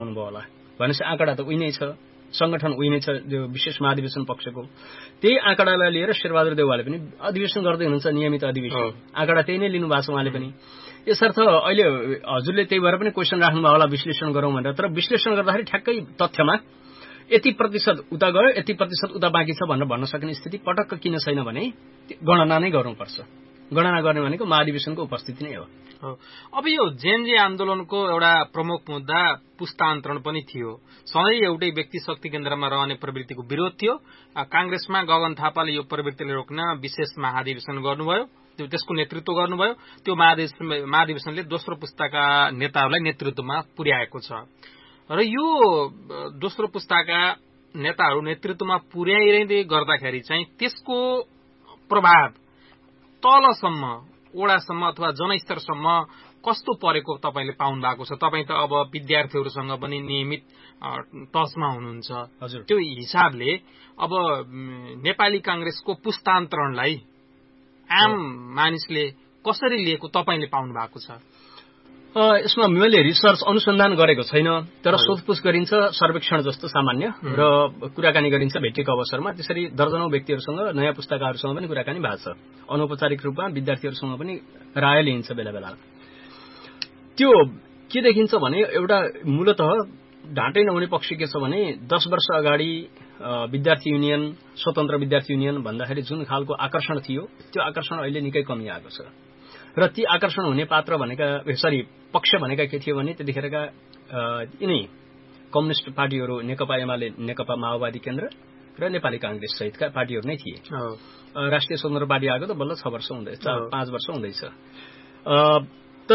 हुनुभयो होला भनेपछि आँकडा त उही नै छ, संगठन उही नै छ जो विशेष महाधिवेशन पक्षको। त्यही आँकडालाई लिएर शेरबहादुर देउवाले पनि अधिवेशन गर्दै हुनुहुन्छ, नियमित अधिवेशन, आँकडा त्यही नै लिनु भएको छ उहाँले पनि। यसर्थ अहिले हजुरले त्यही भएर पनि क्वेसन राख्नुभयो होला विश्लेषण गरौँ भनेर, तर विश्लेषण गर्दाखेरि ठ्याक्कै तथ्यमा यति प्रतिशत उता गयो यति प्रतिशत उता बाँकी छ भनेर भन्न सक्ने स्थिति पटक्क किन छैन भने गणना नै गर्नुपर्छ। गणना गर्ने भनेको महाधिवेशनको उपस्थिति नै हो। अब यो जेएनजी आन्दोलनको एउटा प्रमुख मुद्दा पुस्तान्तरण पनि थियो। सधैँ एउटै व्यक्ति शक्ति केन्द्रमा रहने प्रवृत्तिको विरोध थियो। कांग्रेसमा गगन थापाले यो प्रवृत्तिले रोक्न विशेष महाधिवेशन गर्नुभयो, त्यसको नेतृत्व गर्नुभयो। त्यो महाधिवेशनले दोस्रो पुस्ताका नेताहरूलाई नेतृत्वमा पुर्याएको छ र यो दोस्रो पुस्ताका नेताहरू नेतृत्वमा पुर्याइरहँदै गर्दाखेरि चाहिँ त्यसको प्रभाव तलसम्म, ओडासम्म अथवा जनस्तरसम्म कस्तो परेको तपाईले पाउनु भएको छ? तपाई त अब विद्यार्थीहरूसँग पनि नियमित टचमा हुनुहुन्छ। हजुर, त्यो हिसाबले अब नेपाली कांग्रेसको पुस्तान्तरणलाई आम मानिसले कसरी लिएको तपाईले पाउनु भएको छ? यसमा मैले रिसर्च अनुसन्धान गरेको छैन, तर सोधपुछ गरिन्छ सर्वेक्षण जस्तो सामान्य र कुराकानी गरिन्छ भेटेको अवसरमा। त्यसरी दर्जनौं व्यक्तिहरूसँग, नयाँ पुस्ताकाहरूसँग पनि कुराकानी भएको छ। अनौपचारिक रूपमा विद्यार्थीहरूसँग पनि राय लिइन्छ बेला बेला। त्यो के देखिन्छ भने एउटा मूलतः ढाँटै नहुने पक्ष के छ भने 10 वर्ष अगाडि विद्यार्थी युनियन, स्वतन्त्र विद्यार्थी युनियन भन्दाखेरि जुन खालको आकर्षण थियो त्यो आकर्षण अहिले निकै कमी आएको छ। र ती आकर्षण हुने पात्र भनेका पक्ष भनेका के थियो भने त्यतिखेरका यिनै कम्युनिस्ट पार्टीहरू नेकपा एमाले, नेकपा माओवादी केन्द्र र नेपाली कांग्रेस सहितका पार्टीहरू नै थिए। राष्ट्रिय स्वतन्त्र पार्टी आएको त बल्ल 6 वर्ष हुँदैछ, 5 वर्ष हुँदैछ। तर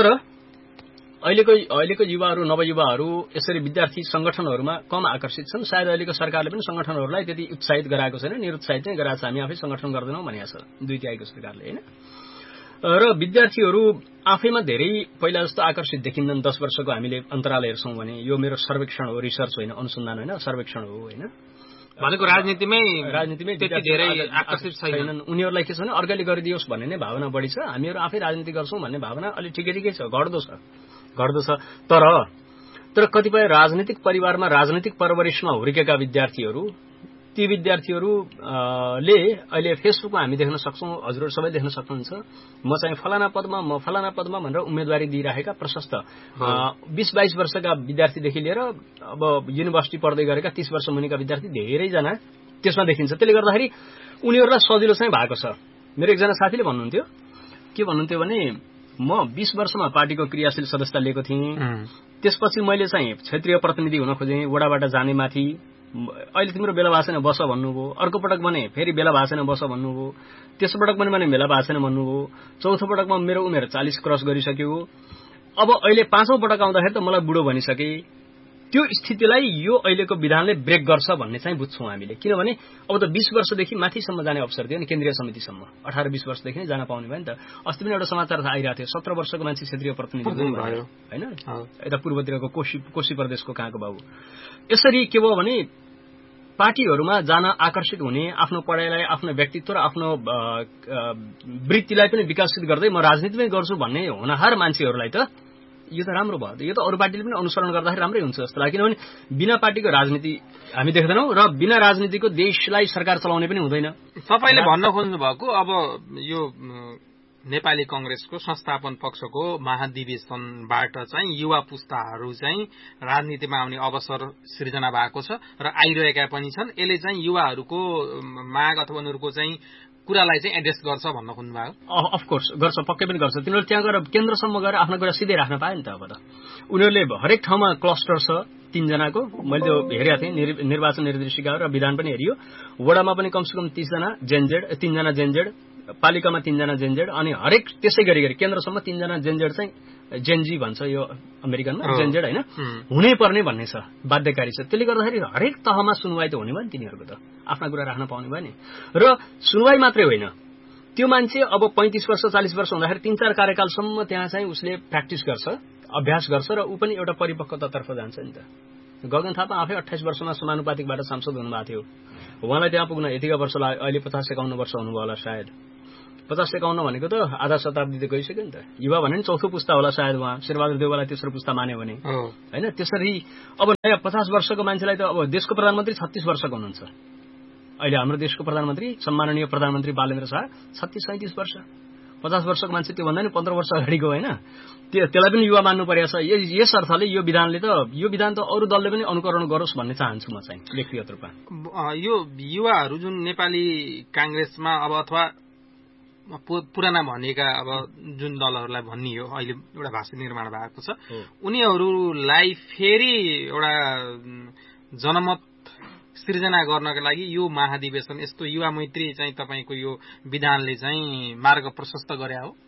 अहिलेको युवाहरू, नवयुवाहरू यसरी विद्यार्थी संगठनहरूमा कम आकर्षित छन्। सायद अहिलेको सरकारले पनि संगठनहरूलाई त्यति उत्साहित गराएको छैन, निरुत्साहित नै गराएको छ। हामी आफै संगठन गर्दैनौं भनेको छ 2 तिहाईको सरकारले, हैन? र विद्यार्थीहरू आफैमा धेरै पहिला जस्तो आकर्षित देखिन्छन्। 10 वर्षको हामीले अन्तराल हेर्छौं भने यो मेरो सर्वेक्षण हो, रिसर्च होइन, अनुसन्धान होइन, सर्वेक्षण हो, हैन? भनेको राजनीतिमै त्यति धेरै आकर्षित छैनन्। उनीहरूलाई के छ भने अर्काले गरिदियोस् भन्ने नै भावना बढी छ। हामीहरू आफै राजनीति गर्छौं भन्ने भावना अलि ठिकै छ, घट्दो छ। तर कतिपय राजनीतिक परिवारमा, राजनीतिक परवरिशमा हुर्केका विद्यार्थीहरू, ती विद्यार्थीहरूले अहिले फेसबुकमा हामी देख्न सक्छौं, हजुरहरू सबै देख्न सक्नुहुन्छ, म चाहिँ फलाना पदमा भनेर उम्मेदवारी दिइराखेका प्रशस्त 20-22 वर्षका विद्यार्थीदेखि लिएर अब युनिभर्सिटी पढ्दै गरेका 30 वर्ष मुनिका विद्यार्थी धेरैजना त्यसमा देखिन्छ। त्यसले गर्दाखेरि उनीहरूलाई सजिलो चाहिँ भएको छ। मेरो एकजना साथीले भन्नुहुन्थ्यो, के भन्नुहुन्थ्यो भने म 20 वर्षमा पार्टीको क्रियाशील सदस्यता लिएको थिएँ, त्यसपछि मैले चाहिँ क्षेत्रीय प्रतिनिधि हुन खोजेँ, वडाबाट जाने माथि, अहिले तिम्रो बेला भएको छैन बस भन्नुभयो, अर्को पटक भने फेरि बेला भएको छैन बस भन्नुभयो, तेस्रो पटक पनि बेला भएको छैन भन्नुभयो, चौथो पटकमा मेरो उमेर 40 क्रस गरिसक्यो, अब अहिले 5औं पटक आउँदाखेरि त मलाई बुढो भनिसके। त्यो स्थितिलाई यो अहिलेको विधानले ब्रेक गर्छ भन्ने चाहिँ बुझ्छौं हामीले। किनभने अब त 20 वर्षदेखि माथिसम्म जाने अवसर दियो नि, केन्द्रीय समितिसम्म 18-20 वर्षदेखि नै जान पाउने भयो नि त। अस्ति पनि एउटा समाचार आइरहेको थियो, 17 वर्षको मान्छे क्षेत्रीय प्रतिनिधि भयो, हैन? यता पूर्वतिरको कोशी प्रदेशको कहाँको बाबु। यसरी के भयो भने पार्टीहरूमा जान आकर्षित हुने, आफ्नो पढाइलाई, आफ्नो व्यक्तित्व र आफ्नो वृत्तिलाई पनि विकसित गर्दै म राजनीतिमै गर्छु भन्ने होनहार मान्छेहरूलाई त यो त राम्रो भयो। यो त अरू पार्टीले पनि अनुसरण गर्दाखेरि राम्रै हुन्छ जस्तो लाग्छ। किनभने बिना पार्टीको राजनीति हामी देख्दैनौं र बिना राजनीतिको देशलाई सरकार चलाउने पनि हुँदैन। तपाईले भन्न खोज्नु भएको अब यो नेपाली कांग्रेसको संस्थापन पक्षको महाधिवेशनबाट चाहिँ युवा पुस्ताहरू चाहिँ राजनीतिमा आउने अवसर सृजना भएको छ र आइरहेका पनि छन्। यसले चाहिँ युवाहरूको माग अथवा उनीहरूको चाहिँ कुरालाई चाहिँ एड्रेस गर्छ भन्न खोज्नुभयो? अफकोर्स गर्छ, पक्कै पनि गर्छ। तिनीहरूले त्यहाँ गएर केन्द्रसम्म गएर आफ्नो कुरा सिधै राख्न पाए नि त। अब त उनीहरूले हरेक ठाउँमा क्लस्टर छ 3 जनाको, मैले त्यो हेरेका थिएँ, निर्वाचन निर्देशिका र विधान पनि हेरियो। वडामा पनि कमसेकम 30 जना जेनजेड, 3 जना जेनजेड, पालिकामा 3 जना जेनजेड, अनि हरेक त्यसै गरी केन्द्रसम्म 3 जना जेनजेड चाहिँ जेनजी भन्छ यो अमेरिकनमा, जेनजेड हैन, हुनै पर्ने भन्ने छ, बाध्यकारी छ। त्यसले गर्दाखेरि हरेक तहमा सुनवाई त हुने भयो नि, तिनीहरूको त आफ्ना कुरा राख्न पाउने भयो नि। र सुनवाई मात्रै होइन, त्यो मान्छे अब 35 वर्ष 40 वर्ष हुँदाखेरि 3-4 कार्यकालसम्म त्यहाँ चाहिँ उसले प्र्याक्टिस गर्छ, अभ्यास गर्छ र ऊ पनि एउटा परिपक्वतातर्फ जान्छ नि त। गगन थापा आफै 28 वर्षमा समानुपातिकबाट सांसद हुनुभएको थियो। उहाँलाई त्यहाँ पुग्न यतिका वर्ष लाग्यो, अहिले 50-51 वर्ष हुनुभयो होला सायद। 50-51 भनेको त आधा शताब्दी त गइसक्यो नि त। युवा भने नि चौथो पुस्ता होला सायद उहाँ, शेरबहादुर देउवालाई तेस्रो पुस्ता मान्यो भने होइन। त्यसरी अब नयाँ 50 वर्षको मान्छेलाई त अब देशको प्रधानमन्त्री 36 वर्षको हुनुहुन्छ। अहिले हाम्रो देशको प्रधानमन्त्री सम्माननीय प्रधानमन्त्री बालेन्द्र शाह 36-37 वर्ष। 50 वर्षको मान्छे त्यो भन्दा नि 15 वर्ष अगाडिको होइन, त्यसलाई पनि युवा मान्नु परेको छ। यस अर्थले यो विधान त अरू दलले पनि अनुकरण गरोस् भन्ने चाहन्छु म चाहिँ व्यक्तिगत रूपमा। यो युवाहरू जुन नेपाली कांग्रेसमा अब अथवा पुराना भनिएका अब जुन दलहरूलाई भनियो अहिले एउटा भाषा निर्माण भएको छ, उनीहरूलाई फेरि एउटा जनमत सृजना गर्नका लागि यो महाधिवेशन यस्तो युवा मैत्री चाहिँ तपाईको यो विधानले चाहिँ मार्ग प्रशस्त गरे हो।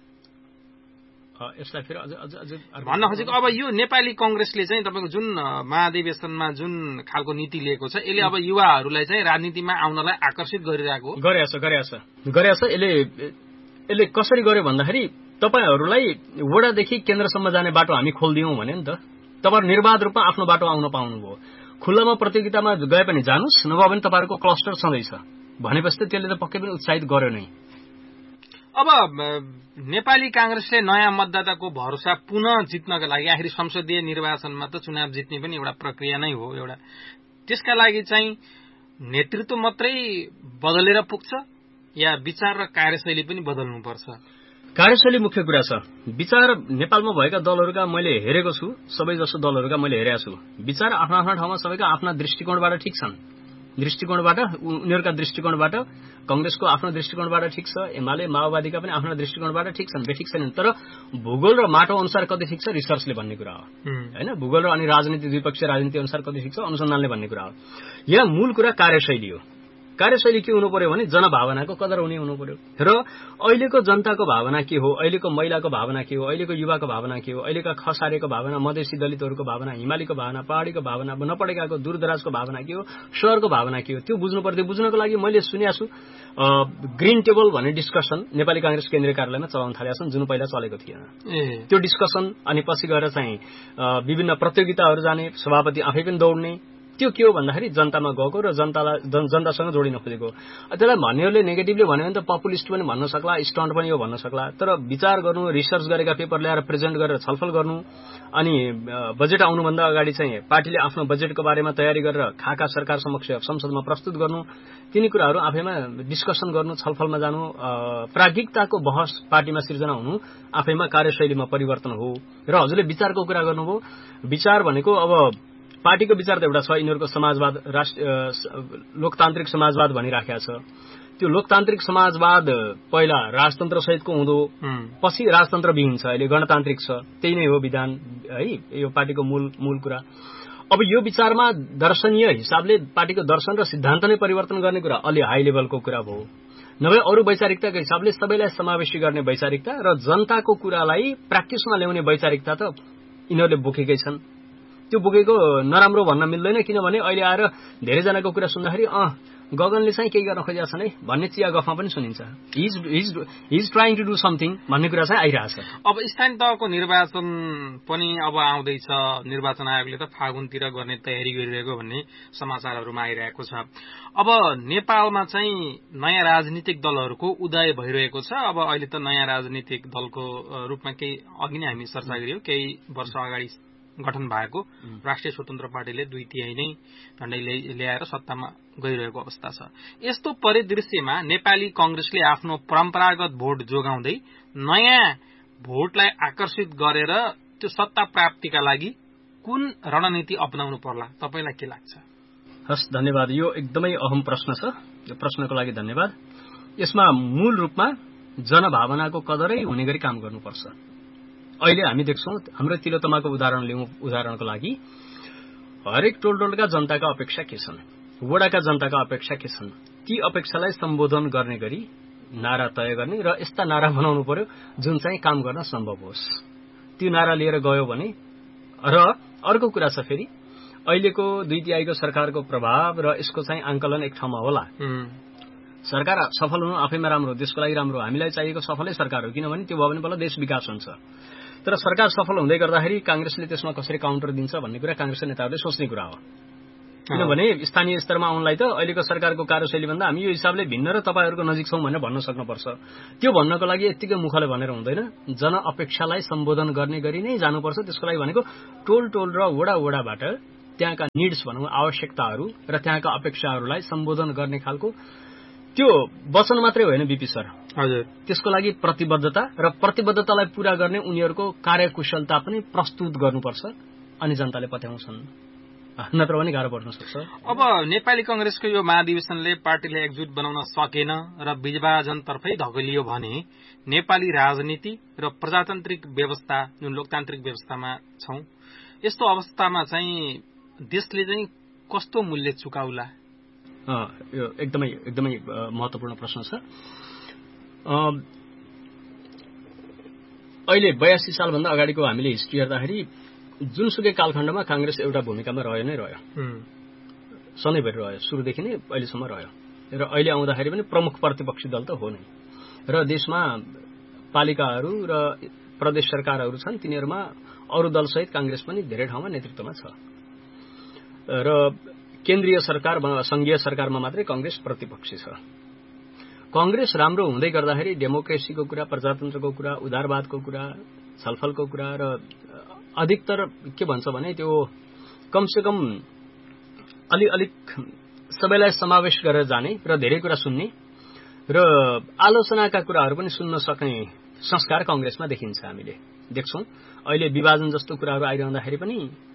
यसलाई फेरि अझ भन्न खोजेको अब यो नेपाली कांग्रेसले चाहिँ तपाईको जुन महाधिवेशनमा जुन खालको नीति लिएको छ, यसले अब युवाहरूलाई चाहिँ राजनीतिमा आउनलाई आकर्षित गरिरहेको गरेछ। यसले कसरी गर्यो भन्दाखेरि तपाईहरूलाई वडादेखि केन्द्रसम्म जाने बाटो हामी खोलिदियौं भने नि त तपाईहरु निर्बाध रूपमा आफ्नो बाटो आउन पाउनुभयो। खुल्लामा प्रतियोगितामा गए पनि जानुस्, नभए पनि तपाईहरुको क्लस्टर छँदैछ भनेपछि त त्यसले त पक्कै पनि उत्साहित गर्यो नै। अब नेपाली कांग्रेसले नयाँ मतदाताको भरोसा पुनः जित्नका लागि आखिर संसदीय निर्वाचनमा त चुनाव जित्ने पनि एउटा प्रक्रिया नै हो एउटा, त्यसका लागि चाहिँ नेतृत्व मात्रै बदलेर पुग्छ या विचार र कार्यशैली पनि बदल्नुपर्छ? कार्यशैली मुख्य कुरा छ। विचार नेपालमा भएका दलहरूका मैले हेरेको छु, सबैजसो दलहरूका मैले हेरेको छु, विचार आफ्ना आफ्ना ठाउँमा सबैका आफ्ना दृष्टिकोणबाट ठिक छन्। उनीहरूका दृष्टिकोणबाट कांग्रेसको आफ्नो दृष्टिकोणबाट ठिक छ, एमाले माओवादीका पनि आफ्ना दृष्टिकोणबाट ठिक छन्, बेठिक छैनन्। तर भूगोल र माटो अनुसार कति ठिक छ रिसर्चले भन्ने कुरा हो हैन। भूगोल र अनि राजनीति द्विपक्षीय राजनीति अनुसार कति ठिक छ अनुसन्धानले भन्ने कुरा हो। यहाँ मूल कुरा कार्यशैली हो। कार्यशैली के हुनु पर्यो भने जनभावनाको कदर हुने हुनु पर्यो। र अहिलेको जनताको भावना के हो, अहिलेको महिलाको भावना के हो, अहिलेको युवाको भावना के हो, अहिलेका खसारेको भावना, मधेसी दलितहरूको भावना, हिमालीको भावना, पहाडीको भावना, नपढेकाको दूरदराजको भावना के हो, शहरको भावना के हो, त्यो बुझ्नु पर्यो। बुझ्नको लागि मैले सुनेको छु ग्रीन टेबल भन्ने डिस्कसन नेपाली कांग्रेस केन्द्रीय कार्यालयमा चलाउन थालेका छन्, जुन पहिला चलेको थिएन। त्यो डिस्कसन अनि पछि गएर चाहिँ विभिन्न प्रतियोगिताहरू जाने, सभापति आफै पनि दौड्ने, त्यो के हो भन्दाखेरि जनतामा गएको र जनतासँग जोडिन खोजेको। त्यसलाई भन्नेहरूले नेगेटिभली भन्यो भने त पपुलिस्ट पनि भन्न सक्ला, स्टन्ट पनि हो भन्न सक्ला। तर विचार गर्नु, रिसर्च गरेका पेपर ल्याएर प्रेजेन्ट गरेर छलफल गर्नु, अनि बजेट आउनुभन्दा अगाडि चाहिँ पार्टीले आफ्नो बजेटको बारेमा तयारी गरेर खाका सरकार समक्ष संसदमा प्रस्तुत गर्नु, तिनी कुराहरू आफैमा डिस्कसन गर्नु, छलफलमा जानु, प्राज्ञिकताको बहस पार्टीमा सिर्जना हुनु आफैमा कार्यशैलीमा परिवर्तन हो। र हजुरले विचारको कुरा गर्नुभयो। विचार भनेको अब पार्टीको विचार त एउटा छ, यिनीहरूको समाजवाद, लोकतान्त्रिक समाजवाद भनिराखेको छ। त्यो लोकतान्त्रिक समाजवाद पहिला राजतन्त्र सहितको हुँदो, पछि राजतन्त्र विहीन छ, अहिले गणतान्त्रिक छ। त्यही नै हो विधान है, यो पार्टीको मूल कुरा। अब यो विचारमा दर्शनीय हिसाबले पार्टीको दर्शन र सिद्धान्त नै परिवर्तन गर्ने कुरा अलि हाई लेभलको कुरा भयो। नभए अरू वैचारिकताको हिसाबले सबैलाई समावेशी गर्ने वैचारिकता र जनताको कुरालाई प्र्याक्टिसमा ल्याउने वैचारिकता त यिनीहरूले बोकेकै छन्। त्यो बोकेको नराम्रो भन्न मिल्दैन, किनभने अहिले आएर धेरैजनाको कुरा सुन्दाखेरि गगनले चाहिँ केही गर्न खोजेको छन् है भन्ने चिया गफमा पनि सुनिन्छ। हिज ट्राइङ टु डु समथिङ भन्ने कुरा चाहिँ आइरहेछ। अब स्थानीय तहको निर्वाचन पनि अब आउँदैछ, निर्वाचन आयोगले त फागुनतिर गर्ने तयारी गरिरहेको भन्ने समाचारहरूमा आइरहेको छ। अब नेपालमा चाहिँ नयाँ राजनीतिक दलहरूको उदय भइरहेको छ। अब अहिले त नयाँ राजनीतिक दलको रूपमा केही अघि नै हामी चर्चा गरियो, केही वर्ष अगाडि गठन भएको राष्ट्रिय स्वतन्त्र पार्टीले 2/3 नै झण्डै ल्याएर सत्तामा गइरहेको अवस्था छ। यस्तो परिदृश्यमा नेपाली कांग्रेसले आफ्नो परम्परागत भोट जोगाउँदै नयाँ भोटलाई आकर्षित गरेर त्यो सत्ता प्राप्तिका लागि कुन रणनीति अपनाउनु पर्ला, तपाईलाई के लाग्छ? हस्, धन्यवाद। यो एकदमै अहम प्रश्न छ। यो प्रश्नको लागि धन्यवाद। यसमा मूल रूपमा जनभावनाको कदरै हुने गरी काम गर्नुपर्छ। अहिले हामी देख्छौं, हाम्रो तिलोत्तमाको उदाहरण लिउँ। उदाहरणको लागि हरेक टोलटोलका जनताका अपेक्षा के छन्, वडाका जनताका अपेक्षा के छन्, ती अपेक्षालाई सम्बोधन गर्ने गरी नारा तय गर्ने र यस्ता नारा बनाउनु पर्यो जुन चाहिँ काम गर्न सम्भव होस्। त्यो नारा लिएर गयो भने। र अर्को कुरा छ फेरि अहिलेको 2/3 सरकारको प्रभाव र यसको चाहिँ आंकलन एक ठाउँमा होला। सरकार सफल हुनु आफैमा राम्रो, देशको लागि राम्रो, हामीलाई चाहिएको सफलै सरकार हो, किनभने त्यो भयो भने बल्ल देश विकास हुन्छ। तर सरकार सफल हुँदै गर्दाखेरि कांग्रेसले त्यसमा कसरी काउन्टर दिन्छ भन्ने कुरा कांग्रेसका नेताहरूले सोच्ने कुरा हो। किनभने स्थानीय स्तरमा आउनलाई त अहिलेको सरकारको कार्यशैली भन्दा हामी यो हिसाबले भिन्न र तपाईहरूको नजिक छौं भनेर भन्न सक्नुपर्छ। त्यो भन्नको लागि यतिकै मुखले भनेर हुँदैन, जनअपेक्षालाई सम्बोधन गर्ने गरी नै जानुपर्छ। त्यसको लागि भनेको टोल टोल र वडा वडाबाट त्यहाँका निड्स भनौं, आवश्यकताहरू र त्यहाँका अपेक्षाहरूलाई सम्बोधन गर्ने खालको त्यो वचन मात्रै होइन बीपी सर, हजुर, त्यसको लागि प्रतिबद्धता र प्रतिबद्धतालाई पूरा गर्ने उनीहरूको कार्यकुशलता पनि प्रस्तुत गर्नुपर्छ अनि जनताले पत्याउँछन्, नत्र पनि गाह्रो पर्न सक्छ। अब नेपाली कांग्रेसको यो महाधिवेशनले पार्टीलाई एकजुट बनाउन सकेन र विभाजनतर्फै धकेलियो भने नेपाली राजनीति र प्रजातान्त्रिक व्यवस्था जुन लोकतान्त्रिक व्यवस्थामा छौं, यस्तो अवस्थामा चाहिँ देशले चाहिँ कस्तो मूल्य चुकाउला? यो एकदमै एकदमै महत्वपूर्ण प्रश्न छ। अहिले 82 सालभन्दा अगाडिको हामीले हिस्ट्री हेर्दाखेरि जुनसुकै कालखण्डमा कांग्रेस एउटा भूमिकामा रह्यो नै रह्यो, सधैँभरि रह्यो, सुरुदेखि नै अहिलेसम्म रह्यो र अहिले आउँदाखेरि पनि प्रमुख प्रतिपक्षी दल त हो नै। र देशमा पालिकाहरू र प्रदेश सरकारहरू छन्, तिनीहरूमा अरू दलसहित कांग्रेस पनि धेरै ठाउँमा नेतृत्वमा छ र केन्द्रीय सरकार संघीय सरकारमा मात्रै कांग्रेस प्रतिपक्षी छ। कांग्रेस राम्रो हुँदै गर्दाखेरि डेमोक्रेसीको कुरा, प्रजातन्त्रको कुरा, उदारवादको कुरा, छलफलको कुरा र अधिकतर के भन्छ भने त्यो कमसेकम अलिक सबैलाई समावेश गरेर जाने र धेरै कुरा सुन्ने र आलोचनाका कुराहरू पनि सुन्न सक्ने संस्कार कांग्रेसमा देखिन्छ। हामीले देख्छौं अहिले विभाजन जस्तो कुराहरू आइरहँदाखेरि पनि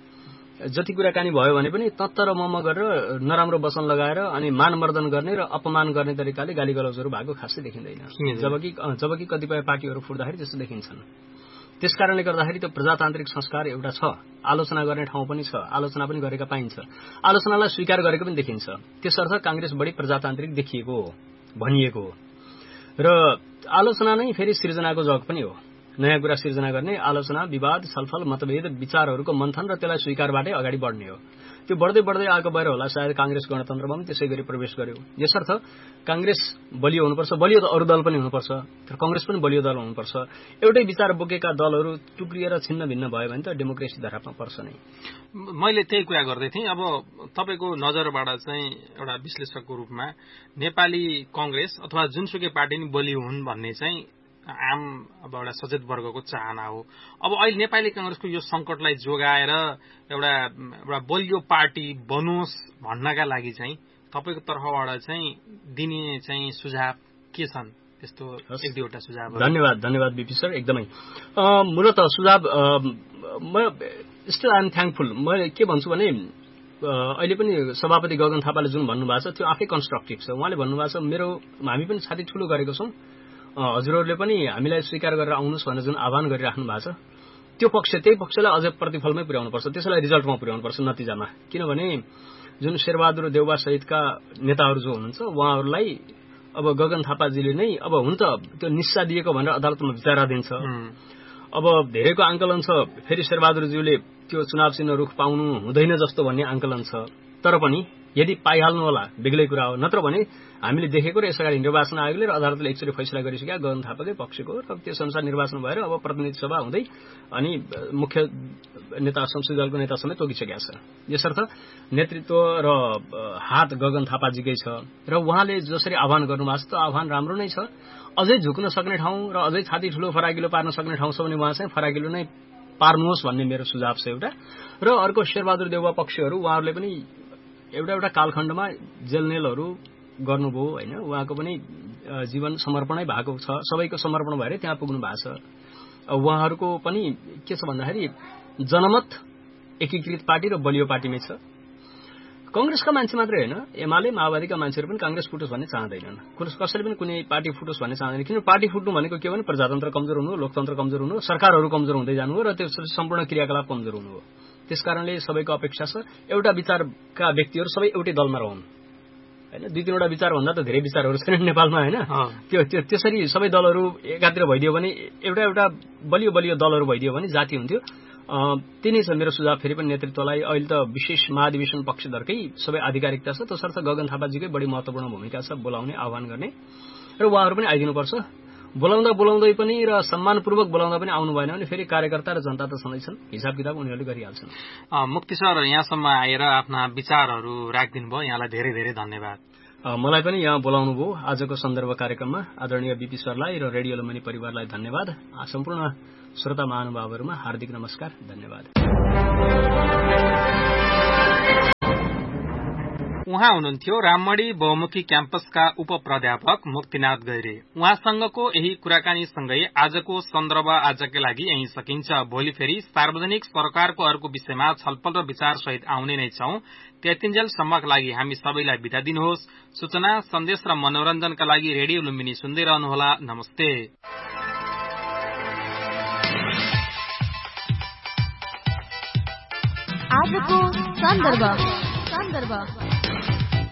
जति कुराकानी भयो भने पनि तत्तर मम गरेर नराम्रो वचन लगाएर अनि मानमर्दन गर्ने र अपमान गर्ने तरिकाले गालीगलौजहरू भएको खासै देखिँदैन, जबकि कतिपय पार्टीहरू फुट्दाखेरि त्यस्तो देखिन्छन्। त्यसकारणले गर्दाखेरि त्यो प्रजातान्त्रिक संस्कार एउटा छ, आलोचना गर्ने ठाउँ पनि छ, आलोचना पनि गरेका पाइन्छ, आलोचनालाई स्वीकार गरेको पनि देखिन्छ। त्यसर्थ कांग्रेस बढी प्रजातान्त्रिक देखिएको हो, भनिएको हो र आलोचना नै फेरि सृजनाको जग पनि हो। नयाँ कुरा सृजना गर्ने, आलोचना, विवाद, छलफल, मतभेद, विचारहरूको मन्थन र त्यसलाई स्वीकारबाटै अगाडि बढ्ने हो। त्यो बढ्दै बढ्दै आएको भएर होला सायद कांग्रेस गणतन्त्रमा पनि त्यसै गरी प्रवेश गर्यो। यसर्थ कांग्रेस बलियो हुनुपर्छ, बलियो त अरू दल पनि हुनुपर्छ, तर कांग्रेस पनि बलियो दल हुनुपर्छ। एउटै विचार बोकेका दलहरू टुक्रिएर छिन्न भिन्न भयो भने त डेमोक्रेसी धरापमा पर्छ नै। मैले त्यही कुरा गर्दै थिएँ। अब तपाईको नजरबाट चाहिँ एउटा विश्लेषकको रूपमा नेपाली कांग्रेस अथवा जुनसुकै पार्टी नि बलियो हुन् भन्ने चाहिँ आम अब एउटा सचेत वर्गको चाहना हो। अब अहिले नेपाली कांग्रेसको यो संकटलाई जोगाएर एउटा बलियो पार्टी बनोस् भन्नका लागि चाहिँ तपाईको तर्फबाट चाहिँ दिने चाहिँ सुझाव के छन्? त्यस्तो एक दुईवटा सुझाव। धन्यवाद बीपी सर, एकदमै मूलत सुझाव म स्टिल आई एम थ्याङ्कफुल। मैले के भन्छु भने अहिले पनि सभापति गगन थापाले जुन भन्नुभएको छ त्यो आफै कन्स्ट्रक्टिभ छ। उहाँले भन्नुभएको छ हामी पनि छाती ठूलो गरेको छौं, हजुरहरूले पनि हामीलाई स्वीकार गरेर आउनुहोस् भनेर जुन आह्वान गरिराख्नु भएको छ त्यही पक्षलाई अझै प्रतिफलमै पुर्याउनुपर्छ, त्यसलाई रिजल्टमा पुर्याउनुपर्छ, नतिजामा। किनभने जुन शेरबहादुर देउवा सहितका नेताहरू जो हुनुहुन्छ उहाँहरूलाई अब गगन थापाजीले नै अब हुन त त्यो निस्सा दिएको भनेर अदालतमा विचाराधीन छ। अब धेरैको आंकलन छ फेरि शेरबहादुरज्यूले त्यो चुनाव चिन्ह रुख पाउनु हुँदैन जस्तो भन्ने आंकलन छ। तर पनि यदि पाइहाल्नु होला बेग्लै कुरा हो, नत्र भने हामीले देखेको र यसअगाडि निर्वाचन आयोगले र अदालतले एकचोटि फैसला गरिसकेका गगन थापाकै पक्षको र त्यस अनुसार निर्वाचन भएर अब प्रतिनिधि सभा हुँदै अनि मुख्य नेता संसदीय दलको नेता समेत तोकिसकेका छ। यसर्थ नेतृत्व र हात गगन थापाजीकै छ र उहाँले जसरी आह्वान गर्नुभएको छ त्यो आह्वान राम्रो नै छ। अझै झुक्न सक्ने ठाउँ र अझै छाती ठूलो फराकिलो पार्न सक्ने ठाउँ छ भने उहाँ चाहिँ फराकिलो नै पार्नुहोस् भन्ने मेरो सुझाव छ एउटा। र अर्को शेरबहादुर देउवा पक्षहरू उहाँहरूले पनि एउटा कालखण्डमा जेलनेलहरू गर्नुभयो हैन, उहाँको पनि जीवन समर्पणै भएको छ, सबैको समर्पण भएर त्यहाँ पुग्नु भएको छ। उहाँहरूको पनि के छ भन्दाखेरि जनमत एकीकृत पार्टी र बलियो पार्टीमै छ। कांग्रेसका मान्छे मात्रै हैन, एमाले माओवादीका मान्छेहरू पनि कांग्रेस फुटोस् भन्ने चाहँदैनन्, कसैले पनि कुनै पार्टी फुटोस् भन्ने चाहँदैन। किनभने पार्टी फुट्नु भनेको के भने प्रजातन्त्र कमजोर हुनु हो, लोकतन्त्र कमजोर हुनु हो, सरकारहरू कमजोर हुँदै जानु हो र त्यो सम्पूर्ण क्रियाकलाप कमजोर हुनु हो। त्यसकारणले सबैको अपेक्षा छ एउटा विचारका व्यक्तिहरू सबै एउटै दलमा रहन् हैन। दुई तीनवटा विचार भन्दा त धेरै विचारहरू छन् नेपालमा हैन। त्यसरी सबै दलहरू एकातिर भइदियो भने एउटा बलियो दलहरू भइदियो भने जाति हुन्थ्यो। त्यही छ मेरो सुझाव। फेरि पनि नेतृत्वलाई अहिले त विशेष महाधिवेशन पक्षधरकै सबै आधिकारिकता छ, तसर्थ गगन थापाजीकै बढी महत्वपूर्ण भूमिका छ बोलाउने आह्वान गर्ने र उहाँहरू पनि आइदिनुपर्छ। बोलाउँदै पनि र सम्मानपूर्वक बोलाउँदा पनि आउनु भएन भने फेरि कार्यकर्ता र जनता त छँदैछन्, हिसाब किताब उनीहरूले गरिहाल्छन्। मुक्ति सर, यहाँसम्म आएर आफ्ना विचारहरू राखिदिनु भयो, यहाँलाई धेरै धेरै धन्यवाद। मलाई पनि यहाँ बोलाउनु भयो आजको सन्दर्भ कार्यक्रममा। आदरणीय बीपी सरलाई र रेडियो लुम्बिनी परिवारलाई धन्यवाद। सम्पूर्ण श्रोता महानुभावहरूमा हार्दिक नमस्कार, धन्यवाद। उहाँ हुनुहुन्थ्यो राममणी बहुमुखी क्याम्पसका उपप्राध्यापक मुक्तिनाथ गैरे। उहाँसँगको यही कुराकानीसँगै आजको सन्दर्भ आजकै लागि यही सकिन्छ। भोलि फेरि सार्वजनिक सरकारको अर्को विषयमा छलफल र विचार सहित आउने नै छौं। त्यतिन्जेलसम्मका लागि हामी सबैलाई बिदा दिनुहोस्। सूचना, सन्देश र मनोरञ्जनका लागि रेडियो लुम्बिनी सुन्दै रहनुहोला। नमस्ते। आजको सन्दर्भ